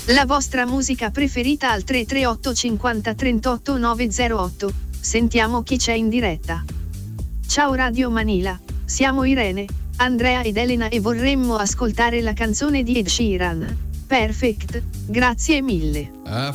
La vostra musica preferita al 338 50 38 908. Sentiamo chi c'è in diretta. Ciao Radio Manila, siamo Irene, Andrea ed Elena e vorremmo ascoltare la canzone di Ed Sheeran. Perfect, grazie mille. I